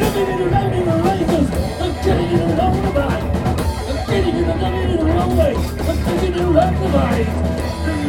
Jumping in and out in the races. I'm getting in along the bike. I'm getting in and out in the wrong way. I'm taking you around the bike.